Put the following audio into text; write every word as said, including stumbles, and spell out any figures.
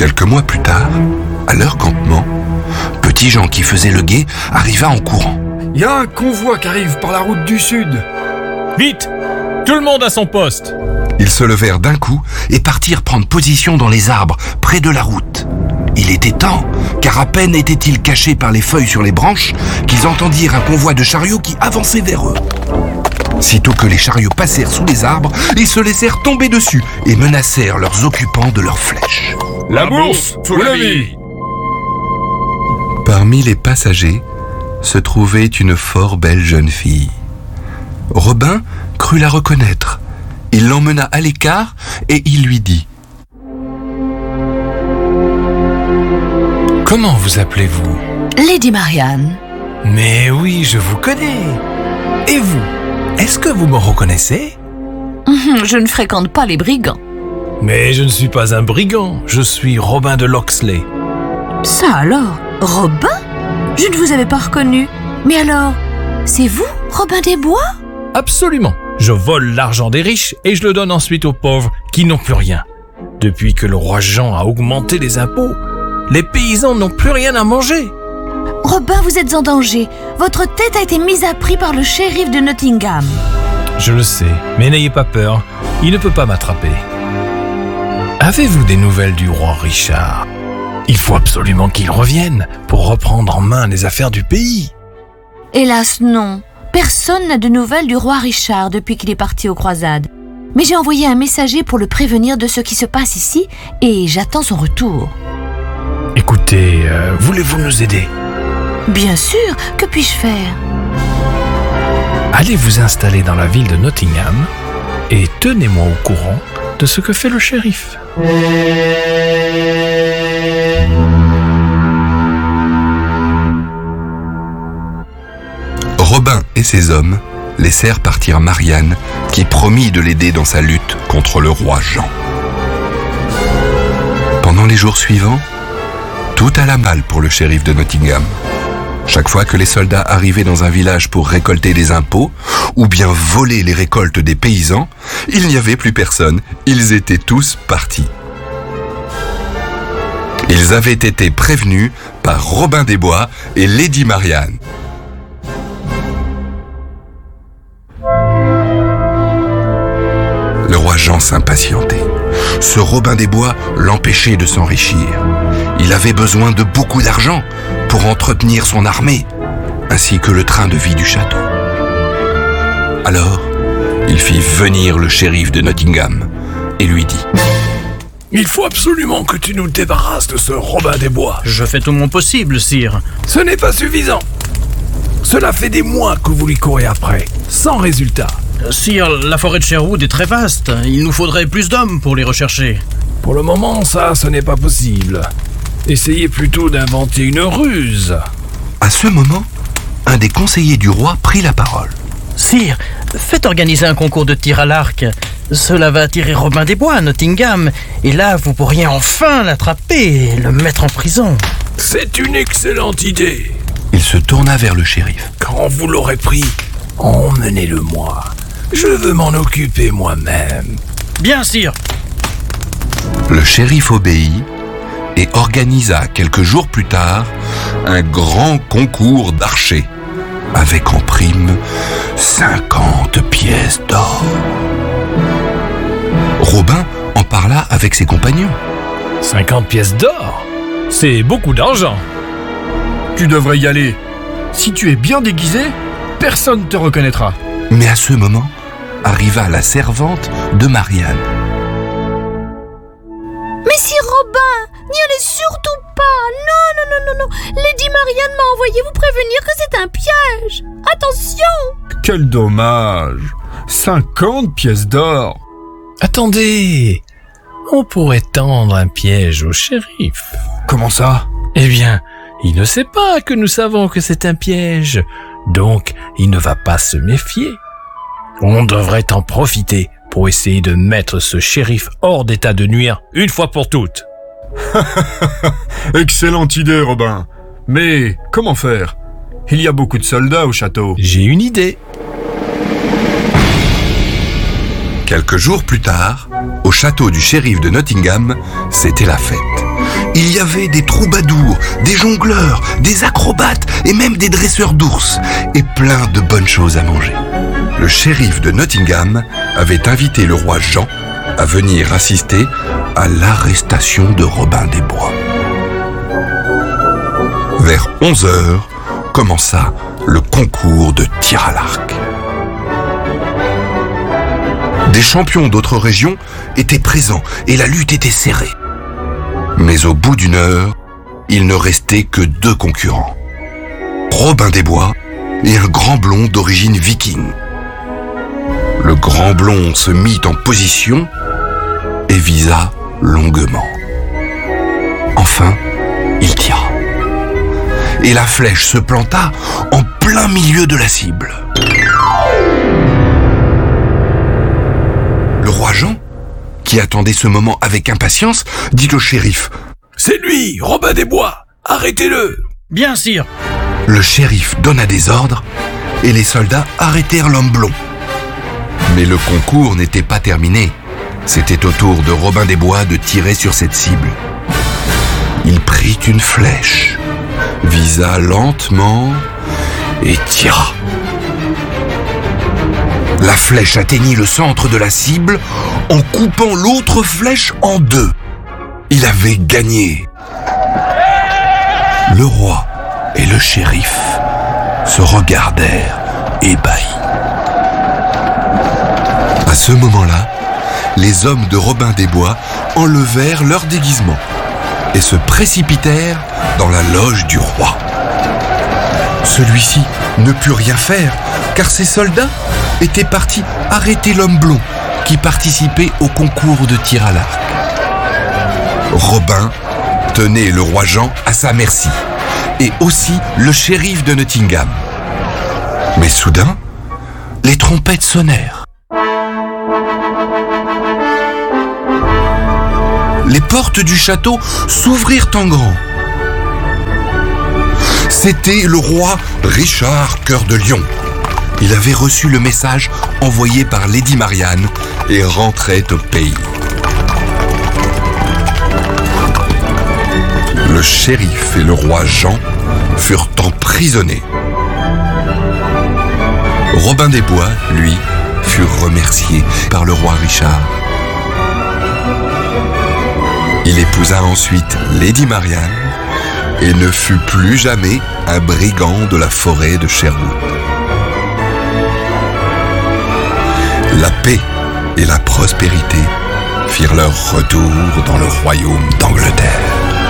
Quelques mois plus tard, à leur campement, Petit Jean qui faisait le guet arriva en courant. Il y a un convoi qui arrive par la route du sud. Vite! Tout le monde à son poste! Ils se levèrent d'un coup et partirent prendre position dans les arbres, près de la route. Il était temps, car à peine étaient-ils cachés par les feuilles sur les branches, qu'ils entendirent un convoi de chariots qui avançait vers eux. Sitôt que les chariots passèrent sous les arbres, ils se laissèrent tomber dessus et menacèrent leurs occupants de leurs flèches. La bourse sous la vie! Parmi les passagers se trouvait une fort belle jeune fille. Robin crut la reconnaître. Il l'emmena à l'écart et il lui dit: « Comment vous appelez-vous » ? ?»« Lady Marianne. »« Mais oui, je vous connais. Et vous, est-ce que vous me reconnaissez ?»« Je ne fréquente pas les brigands. »« Mais je ne suis pas un brigand, je suis Robin de Locksley. »« Ça alors, Robin ? Je ne vous avais pas reconnu. Mais alors, c'est vous, Robin des Bois ? » ?»« Absolument. Je vole l'argent des riches et je le donne ensuite aux pauvres qui n'ont plus rien. Depuis que le roi Jean a augmenté les impôts, les paysans n'ont plus rien à manger. »« Robin, vous êtes en danger. Votre tête a été mise à prix par le shérif de Nottingham. »« Je le sais, mais n'ayez pas peur, il ne peut pas m'attraper. »« Avez-vous des nouvelles du roi Richard ? Il faut absolument qu'il revienne pour reprendre en main les affaires du pays. » »« Hélas, non. Personne n'a de nouvelles du roi Richard depuis qu'il est parti aux croisades. Mais j'ai envoyé un messager pour le prévenir de ce qui se passe ici et j'attends son retour. »« Écoutez, euh, voulez-vous nous aider ? » ?»« Bien sûr, que puis-je faire ? » ?»« Allez vous installer dans la ville de Nottingham et tenez-moi au courant de ce que fait le shérif. » Robin et ses hommes laissèrent partir Marianne, qui promit de l'aider dans sa lutte contre le roi Jean. Pendant les jours suivants, tout alla mal pour le shérif de Nottingham. Chaque fois que les soldats arrivaient dans un village pour récolter les impôts, ou bien voler les récoltes des paysans, il n'y avait plus personne, ils étaient tous partis. Ils avaient été prévenus par Robin des Bois et Lady Marianne. Le roi Jean s'impatientait. Ce Robin des Bois l'empêchait de s'enrichir. Il avait besoin de beaucoup d'argent pour entretenir son armée, ainsi que le train de vie du château. Alors, il fit venir le shérif de Nottingham et lui dit: « Il faut absolument que tu nous débarrasses de ce Robin des Bois. »« Je fais tout mon possible, sire. »« Ce n'est pas suffisant. Cela fait des mois que vous lui courez après, sans résultat. » Sire, la forêt de Sherwood est très vaste. Il nous faudrait plus d'hommes pour les rechercher. »« Pour le moment, ça, ce n'est pas possible. Essayez plutôt d'inventer une ruse. » À ce moment, un des conseillers du roi prit la parole. « Sire, faites organiser un concours de tir à l'arc. Cela va attirer Robin des Bois à Nottingham. Et là, vous pourriez enfin l'attraper et le mettre en prison. »« C'est une excellente idée. » Il se tourna vers le shérif. « Quand vous l'aurez pris, emmenez-le-moi. Je veux m'en occuper moi-même. »« Bien, sire. » Le shérif obéit et organisa quelques jours plus tard un grand concours d'archers, avec en prime cinquante pièces d'or. Robin en parla avec ses compagnons. cinquante pièces d'or ? C'est beaucoup d'argent. Tu devrais y aller. Si tu es bien déguisé, personne ne te reconnaîtra. Mais à ce moment, arriva la servante de Marianne. « Mais si Robin, n'y allez surtout pas. Non, non, non, non, non. Lady Marianne m'a envoyé vous prévenir que c'est un piège. Attention !» Quel dommage. cinquante pièces d'or. Attendez, on pourrait tendre un piège au shérif. Comment ça ? Eh bien, il ne sait pas que nous savons que c'est un piège, donc il ne va pas se méfier. On devrait en profiter pour essayer de mettre ce shérif hors d'état de nuire une fois pour toutes. Excellente idée, Robin. Mais comment faire ? Il y a beaucoup de soldats au château. J'ai une idée. Quelques jours plus tard, au château du shérif de Nottingham, c'était la fête. Il y avait des troubadours, des jongleurs, des acrobates et même des dresseurs d'ours et plein de bonnes choses à manger. Le shérif de Nottingham avait invité le roi Jean à venir assister à l'arrestation de Robin des Bois. Vers onze heures commença le concours de tir à l'arc. Des champions d'autres régions étaient présents et la lutte était serrée. Mais au bout d'une heure, il ne restait que deux concurrents. Robin des Bois et un grand blond d'origine viking. Le grand blond se mit en position et visa longuement. Enfin, il tira. Et la flèche se planta en plein milieu de la cible. Le roi Jean, qui attendait ce moment avec impatience, dit au shérif « C'est lui, Robin des Bois, arrêtez-le !» Bien, sire. Le shérif donna des ordres et les soldats arrêtèrent l'homme blond. Mais le concours n'était pas terminé. C'était au tour de Robin des Bois de tirer sur cette cible. Il prit une flèche, visa lentement et tira. La flèche atteignit le centre de la cible en coupant l'autre flèche en deux. Il avait gagné. Le roi et le shérif se regardèrent ébahis. À ce moment-là, les hommes de Robin des Bois enlevèrent leur déguisement et se précipitèrent dans la loge du roi. Celui-ci ne put rien faire car ses soldats étaient partis arrêter l'homme blond qui participait au concours de tir à l'arc. Robin tenait le roi Jean à sa merci et aussi le shérif de Nottingham. Mais soudain, les trompettes sonnèrent. Les portes du château s'ouvrirent en grand. C'était le roi Richard Cœur de Lion. Il avait reçu le message envoyé par Lady Marianne et rentrait au pays. Le shérif et le roi Jean furent emprisonnés. Robin des Bois, lui, fut remercié par le roi Richard. Il épousa ensuite Lady Marianne et ne fut plus jamais un brigand de la forêt de Sherwood. La paix et la prospérité firent leur retour dans le royaume d'Angleterre.